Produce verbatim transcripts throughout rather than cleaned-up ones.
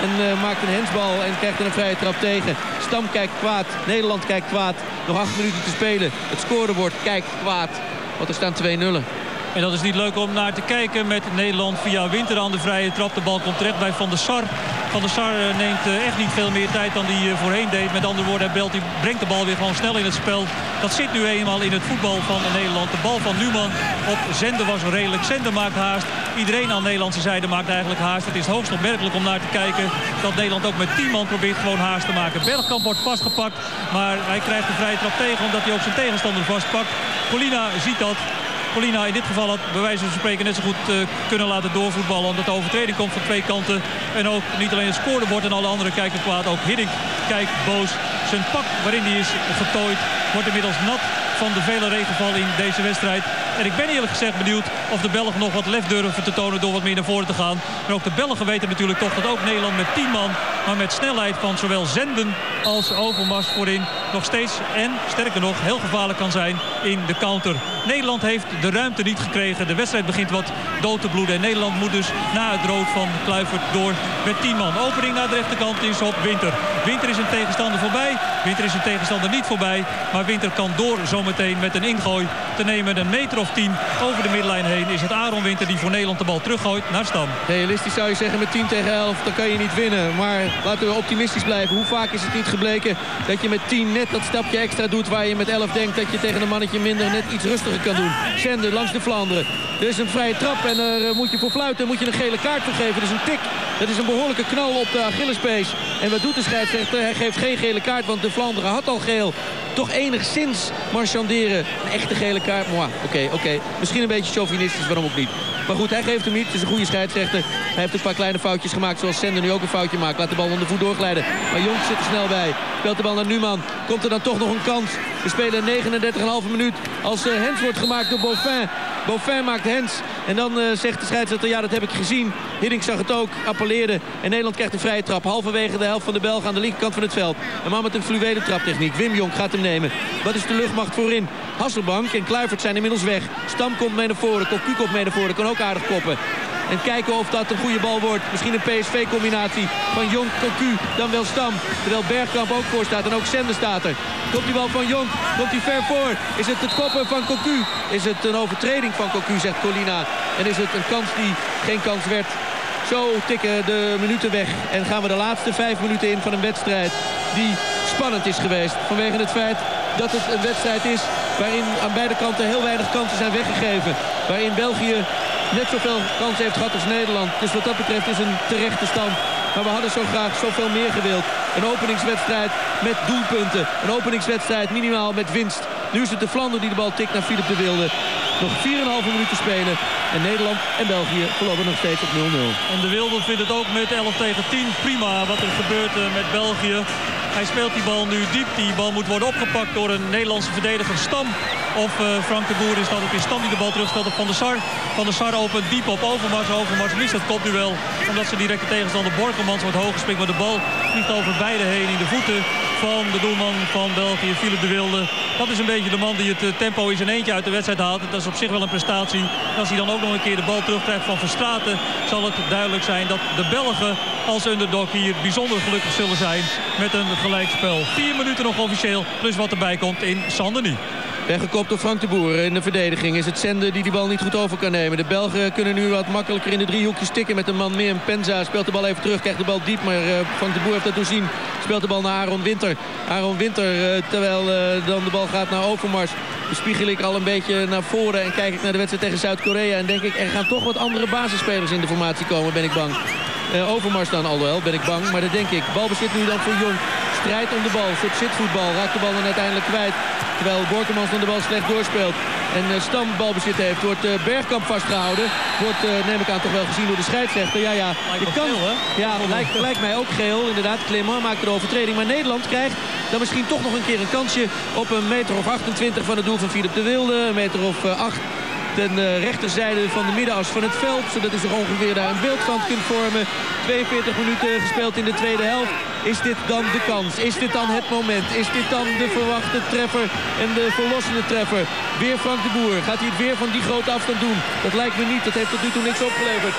En uh, maakt een hensbal en krijgt er een vrije trap tegen. Stam kijkt kwaad. Nederland kijkt kwaad. Nog acht minuten te spelen. Het scorebord kijkt kwaad. Want er staan twee nullen. En dat is niet leuk om naar te kijken met Nederland via Winter aan de vrije trap. De bal komt terecht bij Van der Sar. Van der Sar neemt echt niet veel meer tijd dan hij voorheen deed. Met andere woorden, hij brengt de bal weer gewoon snel in het spel. Dat zit nu eenmaal in het voetbal van Nederland. De bal van Numan op Zender was redelijk. Zender maakt haast. Iedereen aan de Nederlandse zijde maakt eigenlijk haast. Het is hoogst opmerkelijk om naar te kijken dat Nederland ook met tien man probeert gewoon haast te maken. Bergkamp wordt vastgepakt, maar hij krijgt de vrije trap tegen omdat hij ook zijn tegenstander vastpakt. Colina ziet dat. Colina in dit geval had bij wijze van spreken net zo goed uh, kunnen laten doorvoetballen. Omdat de overtreding komt van twee kanten. En ook niet alleen het scorebord en alle anderen kijken kwaad. Ook Hiddink kijkt boos. Zijn pak waarin hij is getooid wordt inmiddels nat van de vele regenval in deze wedstrijd. En ik ben eerlijk gezegd benieuwd of de Belgen nog wat lef durven te tonen door wat meer naar voren te gaan. Maar ook de Belgen weten natuurlijk toch dat ook Nederland met tien man, maar met snelheid van zowel Zenden als Overmars voorin nog steeds en, sterker nog, heel gevaarlijk kan zijn in de counter. Nederland heeft de ruimte niet gekregen. De wedstrijd begint wat dood te bloeden. En Nederland moet dus na het rood van Kluivert door met tien man. Opening naar de rechterkant is op Winter. Winter is een tegenstander voorbij. Winter is een tegenstander niet voorbij. Maar Winter kan door zometeen met een ingooi te nemen. Een meter of tien over de middenlijn heen is het Aaron Winter die voor Nederland de bal teruggooit naar Stam. Realistisch zou je zeggen met tien tegen elf, dan kan je niet winnen. Maar laten we optimistisch blijven. Hoe vaak is het niet gebleken dat je met tien net dat stapje extra doet waar je met elf denkt dat je tegen een mannetje minder net iets rustiger kan doen. Zender langs de Vlaanderen. Er is een vrije trap en er uh, moet je voor fluiten. Moet je een gele kaart voor geven. Dat is een tik. Dat is een behoorlijke knal op de Achillespees. En wat doet de scheidsrechter? Hij geeft geen gele kaart, want de Vlaanderen had al geel. Toch enigszins marchanderen. Een echte gele kaart. Oké, oké. Okay, okay. Misschien een beetje chauvinistisch, waarom ook niet. Maar goed, hij geeft hem niet. Het is een goede scheidsrechter. Hij heeft een paar kleine foutjes gemaakt, zoals Zender nu ook een foutje maakt. Laat de bal onder de voet doorglijden. Maar Jonk zit er snel bij. Speelt de bal naar Numan. Komt er dan toch nog een kans. We spelen negenendertig komma vijf minuut. Als uh, Hens wordt gemaakt door Boffin. Boffin maakt Hens. En dan uh, zegt de scheidsrechter, ja, dat heb ik gezien. Hiddink zag het ook, appelleerde. En Nederland krijgt een vrije trap. Halverwege de helft van de Belgen aan de linkerkant van het veld. Een man met een fluwelen traptechniek. Wim Jonk gaat hem nemen. Wat is de luchtmacht voorin? Hasselbank en Kluivert zijn inmiddels weg. Stam komt mee naar voren. Cocu komt mee naar voren. Kan ook aardig koppen. En kijken of dat een goede bal wordt. Misschien een P S V-combinatie van Jonk, Cocu, dan wel Stam. Terwijl Bergkamp ook voor staat en ook Zender staat er. Komt die bal van Jonk, komt hij ver voor. Is het het koppen van Cocu? Is het een overtreding van Cocu, zegt Colina. En is het een kans die geen kans werd? Zo tikken de minuten weg. En gaan we de laatste vijf minuten in van een wedstrijd die spannend is geweest. Vanwege het feit dat het een wedstrijd is waarin aan beide kanten heel weinig kansen zijn weggegeven. Waarin België net zoveel kansen heeft gehad als Nederland. Dus wat dat betreft is een terechte stand. Maar we hadden zo graag zoveel meer gewild. Een openingswedstrijd met doelpunten. Een openingswedstrijd minimaal met winst. Nu is het de Vlaanderen die de bal tikt naar Philip de Wilde. Nog vier komma vijf minuten spelen. En Nederland en België verlopen nog steeds op nul nul. En de Wilde vindt het ook met elf tegen tien prima wat er gebeurt met België. Hij speelt die bal nu diep. Die bal moet worden opgepakt door een Nederlandse verdediger Stam. Of uh, Frank de Boer is dat het is Stam die de bal terugspeelt op Van der Sar. Van der Sar opent diep op Overmars. Overmars mist het kopduel. Omdat ze direct de tegenstander Borkelmans wordt hoog gespeeld. Maar de bal vliegt over beide heen in de voeten van de doelman van België, Philip de Wilde. Dat is een beetje de man die het tempo in zijn eentje uit de wedstrijd haalt. Dat is op zich wel een prestatie. En als hij dan ook nog een keer de bal terugkrijgt van Verstraeten, zal het duidelijk zijn dat de Belgen als underdog hier bijzonder gelukkig zullen zijn met een gelijkspel. Vier minuten nog officieel, plus wat erbij komt in Saint-Denis. Weggekopt door Frank de Boer. In de verdediging is het Zender die die bal niet goed over kan nemen. De Belgen kunnen nu wat makkelijker in de driehoekjes stikken met een man meer. Penza speelt de bal even terug, krijgt de bal diep. Maar uh, Frank de Boer heeft dat doorzien. Speelt de bal naar Aaron Winter. Aaron Winter, uh, terwijl uh, dan de bal gaat naar Overmars. Bespiegel ik al een beetje naar voren en kijk ik naar de wedstrijd tegen Zuid-Korea. En denk ik, er gaan toch wat andere basisspelers in de formatie komen, ben ik bang. Uh, Overmars dan al wel, ben ik bang. Maar dat denk ik. Balbezit nu dan voor Jong. Strijd om de bal, een soort zitvoetbal. Raakt de bal dan uiteindelijk kwijt. Terwijl Borkelmans dan de bal slecht doorspeelt. En uh, Stam balbezit heeft. Wordt uh, Bergkamp vastgehouden. Wordt, uh, neem ik aan, toch wel gezien door de scheidsrechter. Ja, ja. Je kan, geel, hè? Ja, lijkt, lijkt mij ook geel. Inderdaad, Clément maakt de overtreding. Maar Nederland krijgt dan misschien toch nog een keer een kansje op een meter of achtentwintig van het doel van Philip de Wilde. Een meter of uh, acht. Ten uh, rechterzijde van de middenas van het veld. Zodat u zich ongeveer daar een beeld van kunt vormen. tweeënveertig minuten gespeeld in de tweede helft. Is dit dan de kans? Is dit dan het moment? Is dit dan de verwachte treffer en de verlossende treffer? Weer Frank de Boer. Gaat hij het weer van die grote afstand doen? Dat lijkt me niet. Dat heeft tot nu toe niks opgeleverd.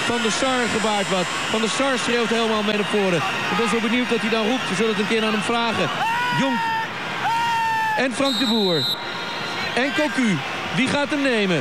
Van der Sar gebaart wat. Van der Sar schreeuwt helemaal mee naar voren. Ik ben zo benieuwd wat hij dan roept. We zullen het een keer aan hem vragen. Jonk en Frank de Boer. En Cocu. Wie gaat hem nemen?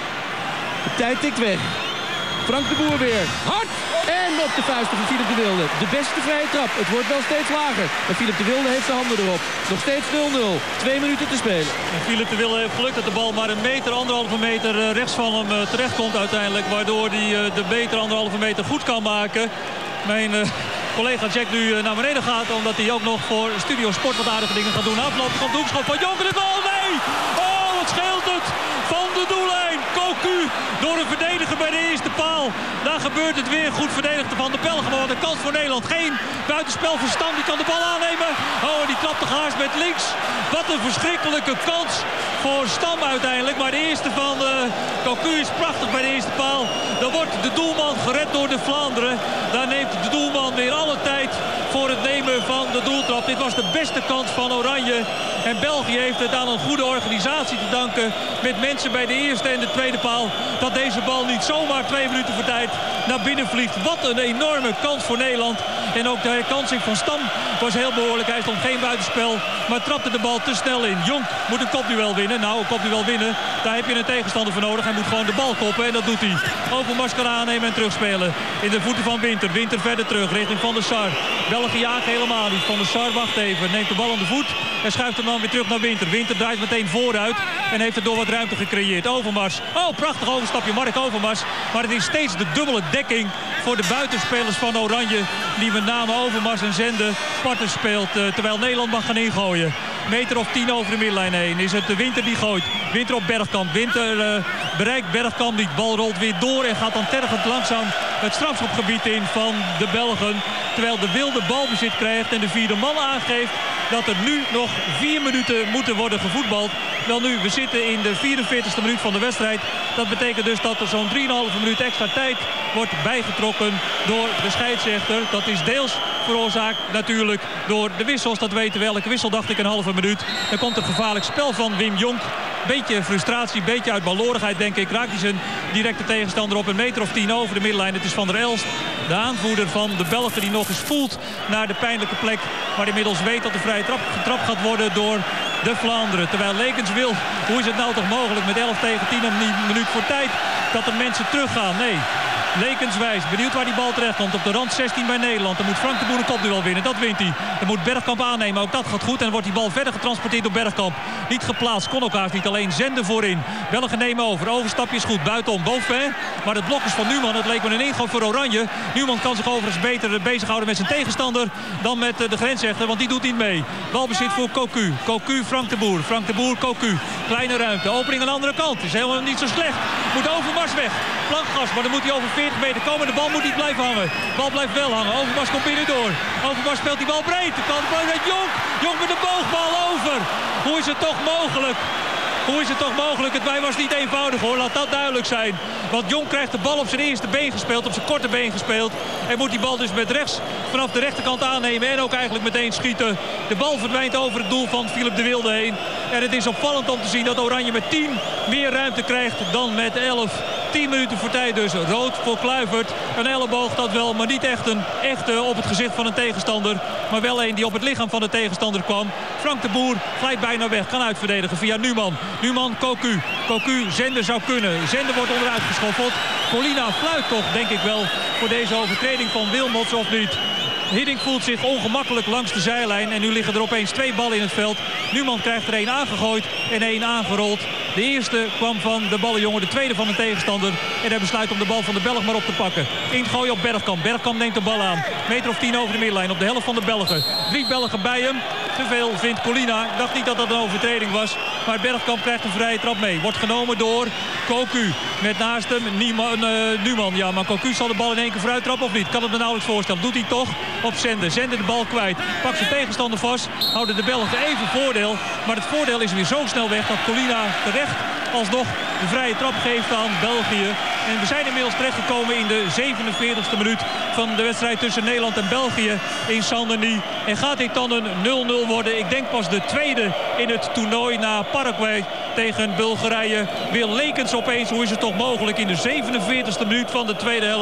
De tijd tikt weg. Frank de Boer weer. Hard! En op de vuisten van Philip de Wilde. De beste vrije trap. Het wordt wel steeds lager. En Philip de Wilde heeft zijn handen erop. Nog steeds nul nul. Twee minuten te spelen. En Philip de Wilde heeft geluk dat de bal maar een meter, anderhalve meter rechts van hem terechtkomt uiteindelijk. Waardoor hij de meter, anderhalve meter goed kan maken. Mijn uh, collega Jack nu uh, naar beneden gaat. Omdat hij ook nog voor Studio Sport wat aardige dingen gaat doen. Aflopen komt de hoekschop van Jonk en de goal. Nee! Oh, wat scheelt het! Van de doellijn. Cocu door een verdediger bij de eerste paal. Daar gebeurt het weer. Goed verdedigd van de Belgen. Maar wat een kans voor Nederland. Geen buitenspel voor Stam. Die kan de bal aannemen. Oh, en die klapt de gaars met links. Wat een verschrikkelijke kans voor Stam uiteindelijk. Maar de eerste van uh, Cocu is prachtig bij de eerste paal. Dan wordt de doelman gered door de Vlaanderen. Daar neemt de doelman weer alle tijd voor het nemen van de doeltrap. Dit was de beste kans van Oranje. En België heeft het aan een goede organisatie te danken. Met mensen bij de eerste en de tweede paal. Dat deze bal niet zomaar twee minuten voor tijd naar binnen vliegt. Wat een enorme kans voor Nederland. En ook de herkansing van Stam was heel behoorlijk. Hij stond geen buitenspel, maar trapte de bal te snel in. Jonk moet een kopduel winnen. Nou, een kopduel winnen, daar heb je een tegenstander voor nodig. Hij moet gewoon de bal koppen en dat doet hij. Overmars kan aannemen en terugspelen. In de voeten van Winter. Winter verder terug richting Van der Sar. België jaagt helemaal niet. Van der Sar wacht even. Neemt de bal aan de voet en schuift hem dan weer terug naar Winter. Winter draait meteen vooruit en heeft er door wat ruimte gecreëerd. Overmars. Oh, prachtig overstapje. Mark Overmars. Maar het is steeds de dubbele dekking voor de buitenspelers van Oranje. Die met name Overmars en Zende parten speelt. Uh, terwijl Nederland mag gaan ingooien. Meter of tien over de middenlijn heen. Is het de Winter die gooit. Winter op Bergkamp. Winter uh, bereikt Bergkamp niet. Bal rolt weer door en gaat dan tergend langzaam het strafschopgebied in van de Belgen. Terwijl de Wilde balbezit krijgt en de vierde man aangeeft dat er nu nog vier minuten moeten worden gevoetbald. Wel nu, we zitten in de vierenveertigste minuut van de wedstrijd. Dat betekent dus dat er zo'n drieënhalve minuut extra tijd wordt bijgetrokken door de scheidsrechter. Dat is deels veroorzaakt natuurlijk door de wissels. Dat weten we. Elke wissel dacht ik een halve minuut. Dan komt een gevaarlijk spel van Wim Jonk. Beetje frustratie, beetje uit balorigheid denk ik. Raakt hij zijn directe tegenstander op een meter of tien over de middenlijn. Het is Van der Elst, de aanvoerder van de Belgen, die nog eens voelt naar de pijnlijke plek. Maar inmiddels weet dat de vrije trap getrapt gaat worden door de Vlaanderen. Terwijl Lekens wil, hoe is het nou toch mogelijk met elf tegen tien een minuut voor tijd dat er mensen teruggaan? Nee. Lekens wijst. Benieuwd waar die bal terecht komt. Op de rand zestien bij Nederland. Dan moet Frank de Boer een kopduel winnen. Dat wint hij. Dan moet Bergkamp aannemen. Ook dat gaat goed. En dan wordt die bal verder getransporteerd door Bergkamp. Niet geplaatst. Kon elkaar niet. Alleen Zenden voorin. Belgen nemen over. Overstapje is goed. Buitenom. Beauvais. Maar het blok is van Numan. Het leek me een ingooi voor Oranje. Numan kan zich overigens beter bezighouden met zijn tegenstander dan met de grensrechter. Want die doet niet mee. Balbezit voor Cocu. Cocu, Frank de Boer. Frank de Boer, Cocu. Kleine ruimte. Opening aan de andere kant. Is helemaal niet zo slecht. Moet Overmars weg. Plankgas. Maar dan moet hij over veertig meter komen. De bal moet niet blijven hangen. De bal blijft wel hangen. Overmars komt binnen door. Overmars speelt die bal breed. De bal breed. Jonk. Jonk met de boogbal over. Hoe is het toch mogelijk? Hoe is het toch mogelijk? Het bij was niet eenvoudig hoor. Laat dat duidelijk zijn. Want Jonk krijgt de bal op zijn eerste been gespeeld. Op zijn korte been gespeeld. En moet die bal dus met rechts vanaf de rechterkant aannemen. En ook eigenlijk meteen schieten. De bal verdwijnt over het doel van Philip de Wilde heen. En het is opvallend om te zien dat Oranje met tien meer ruimte krijgt dan met elf. tien minuten voor tijd dus. Rood voor Kluivert. Een elleboog dat wel, maar niet echt een echte op het gezicht van een tegenstander. Maar wel een die op het lichaam van de tegenstander kwam. Frank de Boer glijdt bijna weg. Kan uitverdedigen via Numan. Numan, Cocu. Cocu, Zender zou kunnen. Zender wordt onderuit geschoffeld. Colina fluit toch, denk ik wel, voor deze overtreding van Wilmots of niet. Hiddink voelt zich ongemakkelijk langs de zijlijn. En nu liggen er opeens twee ballen in het veld. Numan krijgt er één aangegooid en één aangerold. De eerste kwam van de ballenjongen, de tweede van de tegenstander. En hij besluit om de bal van de Belg maar op te pakken. Ingooien op Bergkamp. Bergkamp neemt de bal aan. Meter of tien over de middenlijn op de helft van de Belgen. Drie Belgen bij hem. Te veel vindt Colina. Ik dacht niet dat dat een overtreding was. Maar Bergkamp krijgt een vrije trap mee. Wordt genomen door Cocu. Met naast hem Nieman, uh, Numan. Ja, maar Cocu zal de bal in één keer vooruit trappen of niet? Kan het me nauwelijks voorstellen. Doet hij toch op Zender. Zender de bal kwijt. Pakt zijn tegenstander vast. Houden de Belgen even voordeel. Maar het voordeel is weer zo snel weg dat Colina terecht alsnog de vrije trap geeft aan België. En we zijn inmiddels terechtgekomen in de zevenenveertigste minuut van de wedstrijd tussen Nederland en België in Saint-Denis. En gaat dit dan een nul nul worden? Ik denk pas de tweede in het toernooi na Paraguay tegen Bulgarije. Weer Lekens opeens. Hoe is het toch mogelijk in de zevenenveertigste minuut van de tweede helft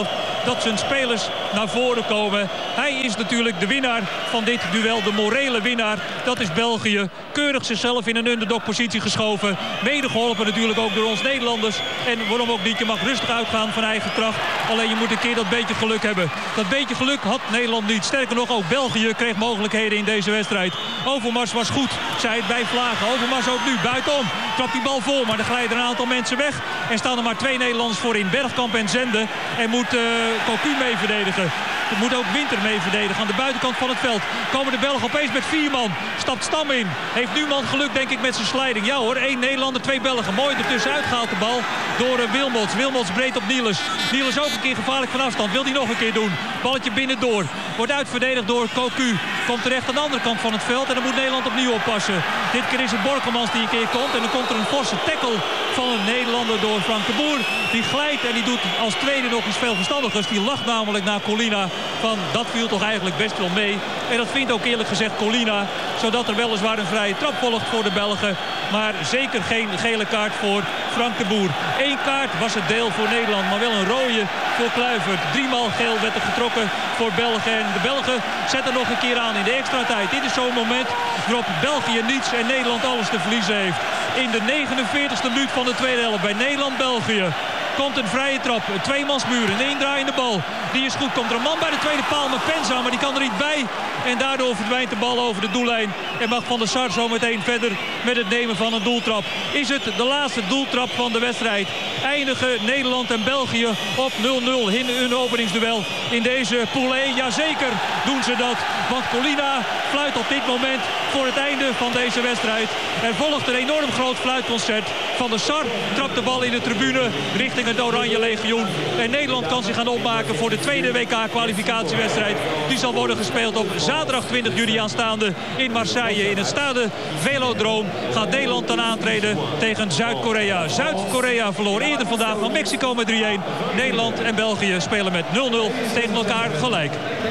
dat zijn spelers naar voren komen. Hij is natuurlijk de winnaar van dit duel, de morele winnaar. Dat is België. Keurig zichzelf in een underdog-positie geschoven. Mede geholpen natuurlijk ook door ons Nederlanders. En waarom ook niet, je mag rustig uitgaan van eigen kracht. Alleen je moet een keer dat beetje geluk hebben. Dat beetje geluk had Nederland niet. Sterker nog, ook België kreeg mogelijkheden in deze wedstrijd. Overmars was goed, zei het bij Vlagen. Overmars ook nu, buitenom. Trapt die bal vol, maar er glijden een aantal mensen weg. En staan er maar twee Nederlanders voor in, Bergkamp en Zende. En moet uh, Cocu mee verdedigen. Er moet ook Winter mee verdedigen aan de buitenkant van het veld. Komen de Belgen opeens met vier man. Stapt Stam in. Heeft Numan geluk denk ik met zijn sliding. Ja hoor, één Nederlander, twee Belgen. Mooi ertussenuit gehaalt de bal door uh, Wilmots. Wilmots breed op Niels. Niels ook een keer gevaarlijk van afstand. Wil hij nog een keer doen. Balletje binnendoor. Wordt uitverdedigd door Cocu. Komt terecht aan de andere kant van het veld. En dan moet Nederland opnieuw oppassen. Dit keer is het Borkelmans die een keer komt. En dan komt er een forse tackle van een Nederlander door Frank de Boer. Die glijdt en die doet als tweede nog iets veel verstandigers. Die lacht namelijk naar Colina. Van dat viel toch eigenlijk best wel mee. En dat vindt ook eerlijk gezegd Colina. Zodat er weliswaar een vrije trap volgt voor de Belgen. Maar zeker geen gele kaart voor Frank de Boer. Eén kaart was het deel voor Nederland. Maar wel een rode voor Kluivert. Driemaal geel werd er getrokken voor Belgen. En de Belgen zetten nog een keer aan in de extra tijd. Dit is zo'n moment waarop België niets en Nederland alles te verliezen heeft. In de negenenveertigste minuut van de tweede helft bij Nederland-België. Komt een vrije trap, een tweemansmuur, een indraaiende bal. Die is goed, komt er een man bij de tweede paal met Penza, maar die kan er niet bij. En daardoor verdwijnt de bal over de doellijn. En mag Van der Sar zo meteen verder met het nemen van een doeltrap. Is het de laatste doeltrap van de wedstrijd? Eindigen Nederland en België op nul nul in hun openingsduel in deze pool één. Jazeker doen ze dat, want Colina fluit op dit moment voor het einde van deze wedstrijd. Er volgt een enorm groot fluitconcert. Van der Sar trapt de bal in de tribune richting het Oranje Legioen. En Nederland kan zich gaan opmaken voor de tweede W K-kwalificatiewedstrijd. Die zal worden gespeeld op zaterdag twintig juli aanstaande in Marseille. In het stade Velodrome gaat Nederland dan aantreden tegen Zuid-Korea. Zuid-Korea verloor eerder vandaag van Mexico met drie een. Nederland en België spelen met nul nul tegen elkaar gelijk.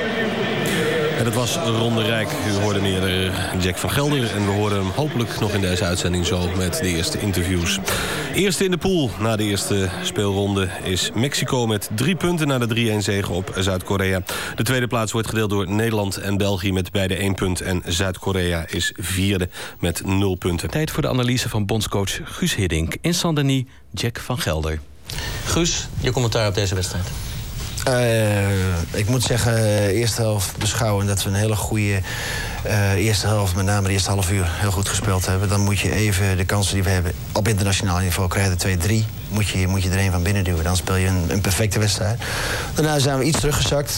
En dat was Ronde Rijk. U hoorde eerder Jack van Gelder. En we horen hem hopelijk nog in deze uitzending zo met de eerste interviews. Eerste in de pool na de eerste speelronde is Mexico met drie punten na de drie een zege op Zuid-Korea. De tweede plaats wordt gedeeld door Nederland en België met beide één punt. En Zuid-Korea is vierde met nul punten. Tijd voor de analyse van bondscoach Guus Hiddink. In Saint-Denis, Jack van Gelder. Guus, je commentaar op deze wedstrijd. Uh, ik moet zeggen, uh, eerste helft beschouwen dat we een hele goede uh, eerste helft, met name de eerste half uur, heel goed gespeeld hebben. Dan moet je even de kansen die we hebben op internationaal niveau krijgen, twee drie. Moet je, moet je er een van binnen duwen. Dan speel je een, een perfecte wedstrijd. Daarna zijn we iets teruggezakt.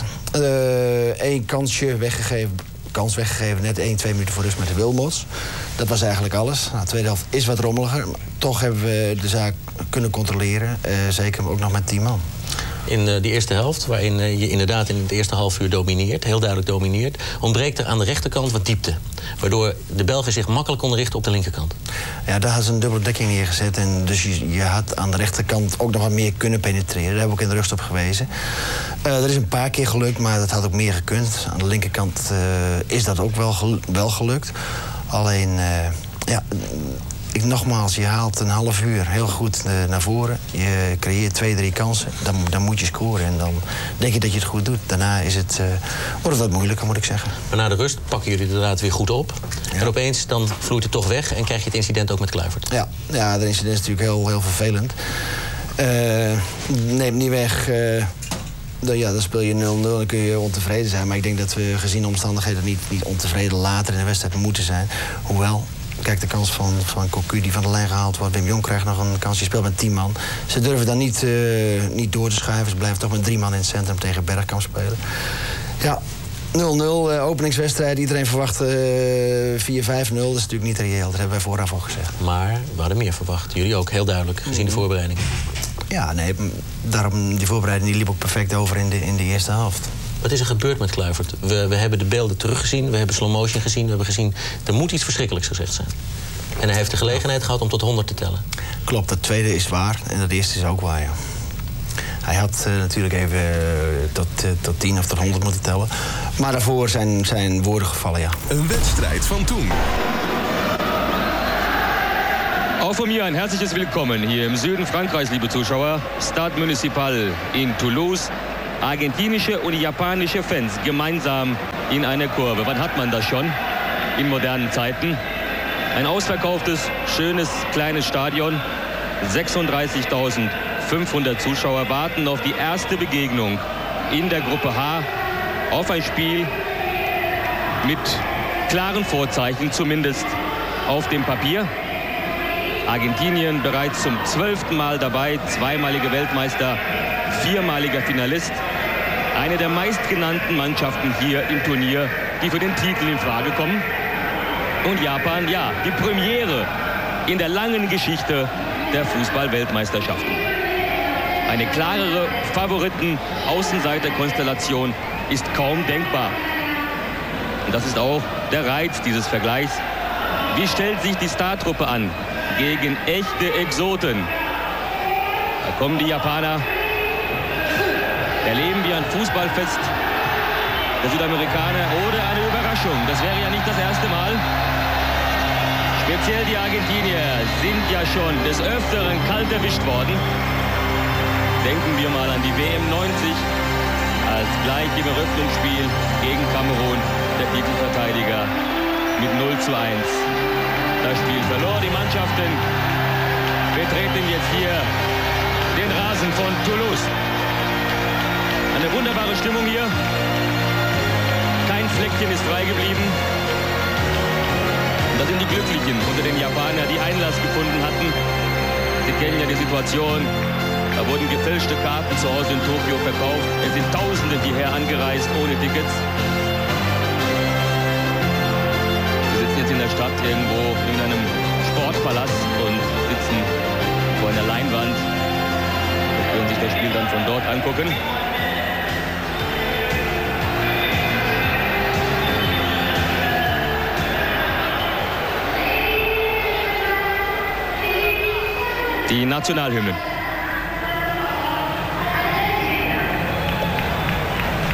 Eén uh, kansje weggegeven. Kans weggegeven, net één, twee minuten voor rust met de Wilmots. Dat was eigenlijk alles. Nou, de tweede helft is wat rommeliger. Maar toch hebben we de zaak kunnen controleren. Uh, zeker ook nog met tien man. In uh, die eerste helft, waarin uh, je inderdaad in het eerste half uur domineert, heel duidelijk domineert, ontbreekt er aan de rechterkant wat diepte. Waardoor de Belgen zich makkelijk konden richten op de linkerkant. Ja, daar hadden ze een dubbele dekking neergezet. En dus je, je had aan de rechterkant ook nog wat meer kunnen penetreren. Daar hebben we ook in de rust op gewezen. Uh, dat is een paar keer gelukt, maar dat had ook meer gekund. Aan de linkerkant uh, is dat ook wel, gel- wel gelukt. Alleen, uh, ja... Ik, nogmaals, je haalt een half uur heel goed uh, naar voren. Je creëert twee, drie kansen. Dan, dan moet je scoren en dan denk je dat je het goed doet. Daarna is het, uh, wordt het wat moeilijker, moet ik zeggen. Maar na de rust pakken jullie inderdaad weer goed op. Ja. En opeens dan vloeit het toch weg en krijg je het incident ook met Kluivert. Ja, ja, dat incident is natuurlijk heel, heel vervelend. Uh, neemt niet weg... Uh, Dan, ja, dan speel je nul nul, dan kun je ontevreden zijn. Maar ik denk dat we gezien de omstandigheden niet, niet ontevreden later in de wedstrijd moeten zijn. Hoewel, kijk, de kans van, van Cocu die van de lijn gehaald wordt. Wim Jong krijgt nog een kans, je speelt met tien man. Ze durven dan niet, uh, niet door te schuiven. Ze blijven toch met drie man in het centrum tegen Bergkamp spelen. Ja, nul nul, uh, openingswedstrijd. Iedereen verwacht uh, vier vijf nul. Dat is natuurlijk niet reëel, dat hebben wij vooraf al gezegd. Maar we hadden meer verwacht. Jullie ook, heel duidelijk, gezien de voorbereiding. Ja, nee, daarom die voorbereiding die liep ook perfect over in de, in de eerste helft. Wat is er gebeurd met Kluivert? We, we hebben de beelden teruggezien, we hebben slow motion gezien, we hebben gezien... er moet iets verschrikkelijks gezegd zijn. En hij heeft de gelegenheid gehad om tot honderd te tellen. Klopt, dat tweede is waar en dat eerste is ook waar, ja. Hij had uh, natuurlijk even uh, tot, uh, tot tien of tot honderd moeten tellen. Maar daarvoor zijn, zijn woorden gevallen, ja. Een wedstrijd van toen. Auch von mir ein herzliches Willkommen hier im Süden Frankreichs, liebe Zuschauer. Stade Municipal in Toulouse. Argentinische und japanische Fans gemeinsam in einer Kurve. Wann hat man das schon in modernen Zeiten? Ein ausverkauftes, schönes, kleines Stadion. sechsunddreißigtausendfünfhundert Zuschauer warten auf die erste Begegnung in der Gruppe H. Auf ein Spiel mit klaren Vorzeichen, zumindest auf dem Papier. Argentinien bereits zum zwölften Mal dabei, zweimaliger Weltmeister, viermaliger Finalist. Eine der meistgenannten Mannschaften hier im Turnier, die für den Titel in Frage kommen. Und Japan, ja, die Premiere in der langen Geschichte der Fußball-Weltmeisterschaften. Eine klarere Favoriten-Außenseiter-Konstellation ist kaum denkbar. Und das ist auch der Reiz dieses Vergleichs. Wie stellt sich die Startruppe an gegen echte Exoten? Da kommen die Japaner. Erleben wir ein Fußballfest der Südamerikaner oder eine Überraschung? Das wäre ja nicht das erste Mal. Speziell die Argentinier sind ja schon des Öfteren kalt erwischt worden. Denken wir mal an die W M neunzig, als gleich im Eröffnungsspiel gegen Kamerun der Titelverteidiger mit null zu eins das Spiel verlor. Die Mannschaften betreten jetzt hier den Rasen von Toulouse. Eine wunderbare Stimmung hier. Kein Fleckchen ist frei geblieben. Und das sind die Glücklichen unter den Japanern, die Einlass gefunden hatten. Sie kennen ja die Situation. Da wurden gefälschte Karten zu Hause in Tokio verkauft. Es sind Tausende hierher angereist ohne Tickets. Sie sitzen jetzt in der Stadt irgendwo in einem Sportpalast und sitzen vor einer Leinwand und können sich das Spiel dann von dort angucken. Die Nationalhymne.